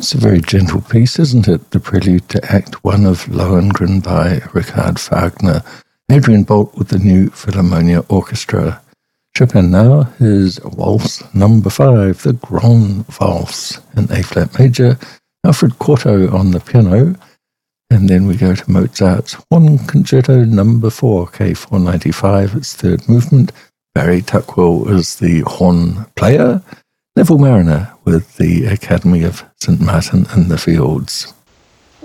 It's a very gentle piece, isn't it? The prelude to Act 1 of Lohengrin by Richard Wagner. Adrian Bolt with the New Philharmonia Orchestra. Chopin now, his Waltz number 5, the Grand Valse in A-flat major. Alfred Cortot on the piano. And then we go to Mozart's Horn Concerto number 4, K495, its third movement. Barry Tuckwell is the horn player. Neville Mariner with the Academy of St. Martin in the Fields.